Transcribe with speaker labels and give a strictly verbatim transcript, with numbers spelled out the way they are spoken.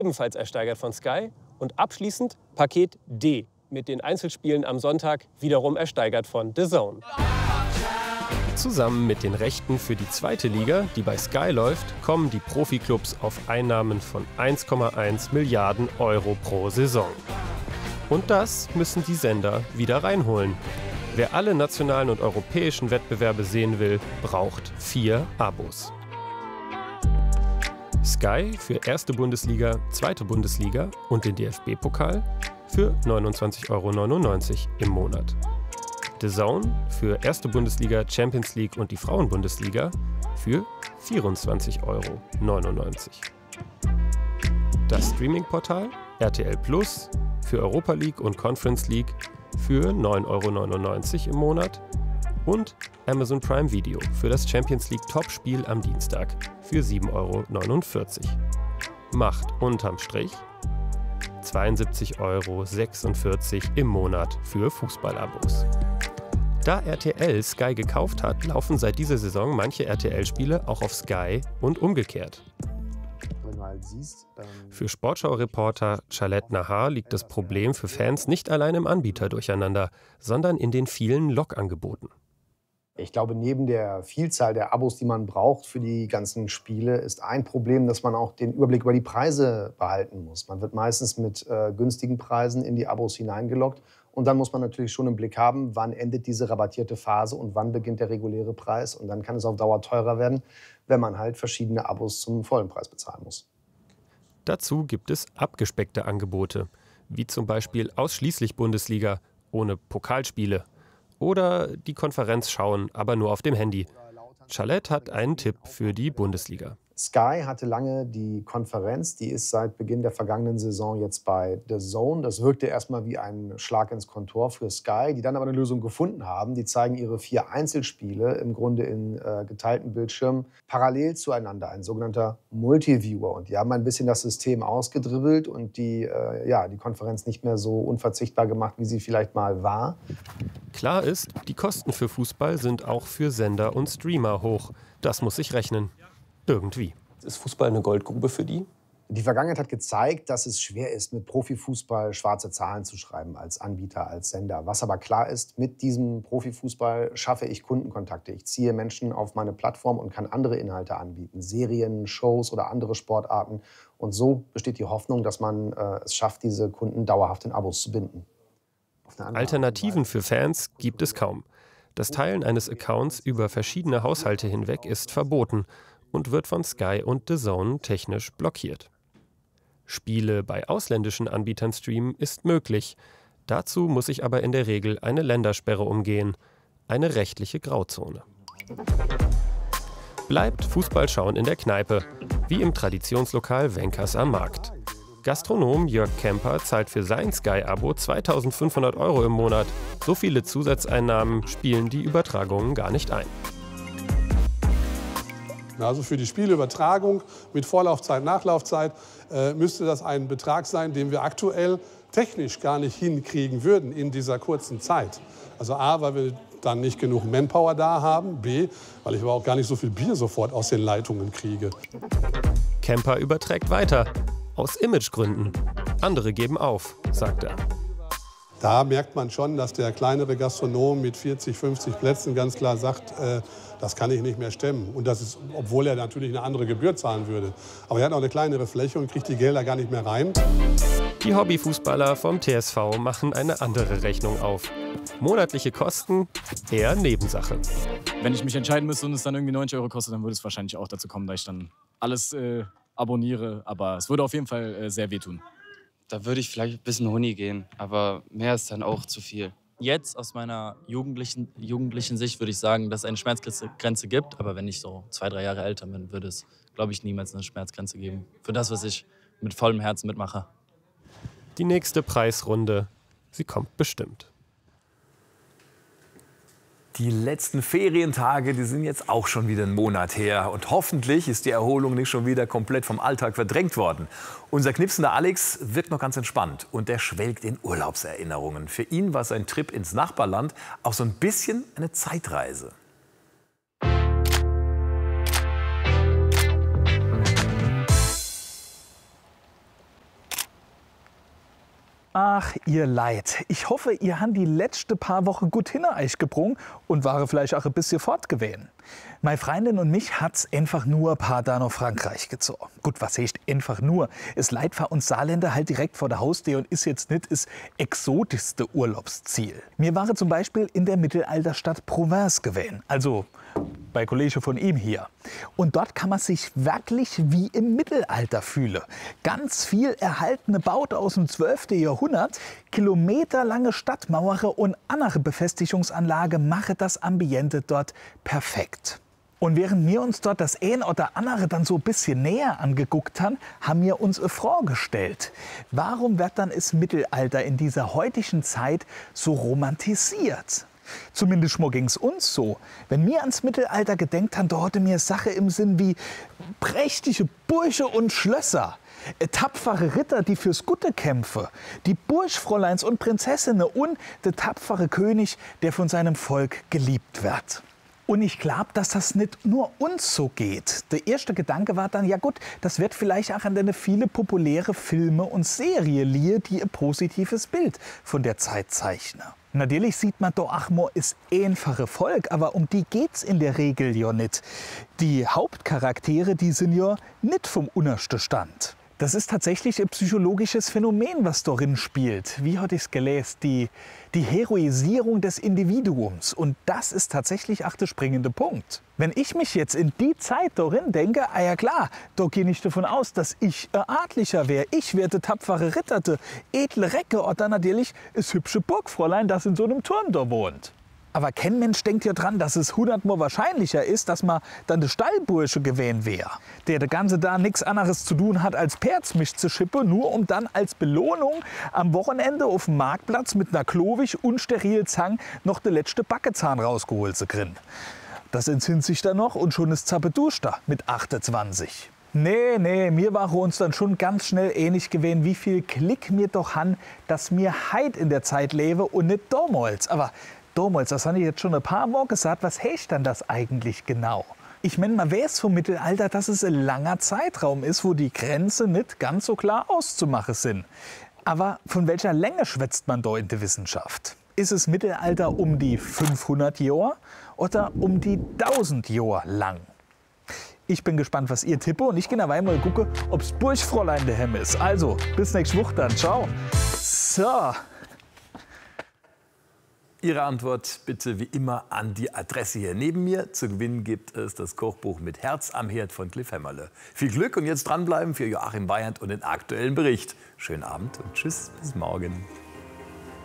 Speaker 1: ebenfalls ersteigert von Sky. Und abschließend Paket D mit den Einzelspielen am Sonntag, wiederum ersteigert von D A Z N. Zusammen mit den Rechten für die zweite Liga, die bei Sky läuft, kommen die Profiklubs auf Einnahmen von eins Komma eins Milliarden Euro pro Saison. Und das müssen die Sender wieder reinholen. Wer alle nationalen und europäischen Wettbewerbe sehen will, braucht vier Abos. Sky für erste Bundesliga, zweite Bundesliga und den D F B-Pokal für neunundzwanzig Euro neunundneunzig im Monat. D A Z N für erste Bundesliga, Champions League und die Frauenbundesliga für vierundzwanzig Euro neunundneunzig. Das Streaming-Portal R T L Plus für Europa League und Conference League für neun Euro neunundneunzig im Monat und Amazon Prime Video für das Champions League Topspiel am Dienstag für sieben Euro neunundvierzig. Macht unterm Strich zweiundsiebzig Euro sechsundvierzig im Monat für Fußballabos. Da R T L Sky gekauft hat, laufen seit dieser Saison manche R T L-Spiele auch auf Sky und umgekehrt. Für Sportschau-Reporter Khaled Nahar liegt das Problem für Fans nicht allein im Anbieter-Durcheinander, sondern in den vielen Log-Angeboten.
Speaker 2: Ich glaube, neben der Vielzahl der Abos, die man braucht für die ganzen Spiele, ist ein Problem, dass man auch den Überblick über die Preise behalten muss. Man wird meistens mit äh, günstigen Preisen in die Abos hineingeloggt. Und dann muss man natürlich schon im Blick haben, wann endet diese rabattierte Phase und wann beginnt der reguläre Preis. Und dann kann es auf Dauer teurer werden, wenn man halt verschiedene Abos zum vollen Preis bezahlen muss.
Speaker 1: Dazu gibt es abgespeckte Angebote, wie zum Beispiel ausschließlich Bundesliga, ohne Pokalspiele. Oder die Konferenz schauen, aber nur auf dem Handy. Khaled hat einen Tipp für die Bundesliga.
Speaker 2: Sky hatte lange die Konferenz, die ist seit Beginn der vergangenen Saison jetzt bei D A Z N. Das wirkte erstmal wie ein Schlag ins Kontor für Sky, die dann aber eine Lösung gefunden haben. Die zeigen ihre vier Einzelspiele im Grunde in äh, geteilten Bildschirmen parallel zueinander, ein sogenannter Multiviewer. Und die haben ein bisschen das System ausgedribbelt und die, äh, ja, die Konferenz nicht mehr so unverzichtbar gemacht, wie sie vielleicht mal war.
Speaker 1: Klar ist, die Kosten für Fußball sind auch für Sender und Streamer hoch. Das muss sich rechnen. Irgendwie. Ist Fußball eine Goldgrube für die?
Speaker 2: Die Vergangenheit hat gezeigt, dass es schwer ist, mit Profifußball schwarze Zahlen zu schreiben als Anbieter, als Sender. Was aber klar ist, mit diesem Profifußball schaffe ich Kundenkontakte. Ich ziehe Menschen auf meine Plattform und kann andere Inhalte anbieten. Serien, Shows oder andere Sportarten. Und so besteht die Hoffnung, dass man äh, es schafft, diese Kunden dauerhaft in Abos zu binden.
Speaker 1: Alternativen für Fans gibt es kaum. Das Teilen eines Accounts über verschiedene Haushalte hinweg ist verboten und wird von Sky und D A Z N technisch blockiert. Spiele bei ausländischen Anbietern streamen ist möglich. Dazu muss ich aber in der Regel eine Ländersperre umgehen, eine rechtliche Grauzone. Bleibt Fußballschauen in der Kneipe, wie im Traditionslokal Wenkers am Markt. Gastronom Jörg Kemper zahlt für sein Sky-Abo zweitausendfünfhundert Euro im Monat. So viele Zusatzeinnahmen spielen die Übertragungen gar nicht ein.
Speaker 3: Also für die Spielübertragung mit Vorlaufzeit, Nachlaufzeit äh, müsste das ein Betrag sein, den wir aktuell technisch gar nicht hinkriegen würden in dieser kurzen Zeit. Also A, weil wir dann nicht genug Manpower da haben, B, weil ich aber auch gar nicht so viel Bier sofort aus den Leitungen kriege.
Speaker 1: Kemper überträgt weiter, aus Imagegründen. Andere geben auf, sagt er.
Speaker 3: Da merkt man schon, dass der kleinere Gastronom mit vierzig, fünfzig Plätzen ganz klar sagt, äh, das kann ich nicht mehr stemmen. Und das ist, obwohl er natürlich eine andere Gebühr zahlen würde. Aber er hat auch eine kleinere Fläche und kriegt die Gelder gar nicht mehr rein.
Speaker 1: Die Hobbyfußballer vom T S V machen eine andere Rechnung auf. Monatliche Kosten eher Nebensache.
Speaker 4: Wenn ich mich entscheiden müsste und es dann irgendwie neunzig Euro kostet, dann würde es wahrscheinlich auch dazu kommen, dass ich dann alles äh, abonniere. Aber es würde auf jeden Fall äh, sehr wehtun.
Speaker 5: Da würde ich vielleicht ein bisschen Huni gehen, aber mehr ist dann auch zu viel.
Speaker 6: Jetzt aus meiner jugendlichen, jugendlichen Sicht würde ich sagen, dass es eine Schmerzgrenze gibt. Aber wenn ich so zwei, drei Jahre älter bin, würde es, glaube ich, niemals eine Schmerzgrenze geben. Für das, was ich mit vollem Herzen mitmache.
Speaker 1: Die nächste Preisrunde, sie kommt bestimmt.
Speaker 7: Die letzten Ferientage, die sind jetzt auch schon wieder einen Monat her. Und hoffentlich ist die Erholung nicht schon wieder komplett vom Alltag verdrängt worden. Unser knipsender Alex wirkt noch ganz entspannt und er schwelgt in Urlaubserinnerungen. Für ihn war sein Trip ins Nachbarland auch so ein bisschen eine Zeitreise.
Speaker 8: Ach, ihr Leid. Ich hoffe, ihr habt die letzten paar Wochen gut hinter euch gebrungen und waren vielleicht auch ein bisschen fortgewehen. Meine Freundin und mich hat's einfach nur ein paar da nach Frankreich gezogen. Gut, was heißt einfach nur? Es leid war uns Saarländer halt direkt vor der Haustür und ist jetzt nicht das exotischste Urlaubsziel. Wir waren zum Beispiel in der Mittelalterstadt Provence gewesen, also bei Kollege von ihm hier. Und dort kann man sich wirklich wie im Mittelalter fühlen. Ganz viel erhaltene Bauten aus dem zwölften Jahrhundert, kilometerlange Stadtmauern und andere Befestigungsanlage machen das Ambiente dort perfekt. Und während wir uns dort das ein oder andere dann so ein bisschen näher angeguckt haben, haben wir uns eine Frage gestellt. Warum wird dann das Mittelalter in dieser heutigen Zeit so romantisiert? Zumindest ging es uns so. Wenn wir ans Mittelalter gedenkt haben, da hatte mir Sache im Sinn wie prächtige Burge und Schlösser, tapfere Ritter, die fürs Gute kämpfen, die Burgfräuleins und Prinzessinnen und der tapfere König, der von seinem Volk geliebt wird. Und ich glaube, dass das nicht nur uns so geht. Der erste Gedanke war dann, ja gut, das wird vielleicht auch an deine viele populäre Filme und Serien liegen, die ein positives Bild von der Zeit zeichnen. Natürlich sieht man da auch mal ist einfache Volk, aber um die geht's in der Regel ja nicht. Die Hauptcharaktere, die sind ja nicht vom untersten Stand. Das ist tatsächlich ein psychologisches Phänomen, was darin spielt. Wie hatte ich es gelesen? Die, die Heroisierung des Individuums. Und das ist tatsächlich auch der springende Punkt. Wenn ich mich jetzt in die Zeit darin denke, ah ja klar, da gehe ich davon aus, dass ich ein Adlicher wäre. Ich wäre der tapfere Ritter, der edle Recke oder natürlich das hübsche Burgfräulein, das in so einem Turm da wohnt. Aber kein Mensch denkt ja dran, dass es hundertmal wahrscheinlicher ist, dass man dann der Stallbursche gewesen wäre, der der ganze da nichts anderes zu tun hat, als Perzmilch zu schippen, nur um dann als Belohnung am Wochenende auf dem Marktplatz mit einer klowig und steril Zang noch der letzte Backezahn rausgeholt zu kriegen. Das entzündet sich dann noch und schon ist zappeduscht da mit achtundzwanzig. Nee, nee, mir war uns dann schon ganz schnell ähnlich gewesen, wie viel Klick mir doch han, dass mir heit in der Zeit lebe und nicht damals. Aber damals, das habe ich jetzt schon ein paar Mal gesagt, was heißt dann das eigentlich genau? Ich meine, man weiß vom Mittelalter, dass es ein langer Zeitraum ist, wo die Grenzen nicht ganz so klar auszumachen sind. Aber von welcher Länge schwätzt man da in der Wissenschaft? Ist es Mittelalter um die fünfhundert Jahre oder um die tausend Jahre lang? Ich bin gespannt, was ihr tippt und ich gehe dabei mal gucken, ob es Burgfräulein der Hemm ist. Also, bis nächste Woche dann. Ciao. So.
Speaker 7: Ihre Antwort bitte wie immer an die Adresse hier neben mir. Zu gewinnen gibt es das Kochbuch mit Herz am Herd von Cliff Hämmerle. Viel Glück und jetzt dranbleiben für Joachim Weyand und den aktuellen Bericht. Schönen Abend und tschüss, bis morgen.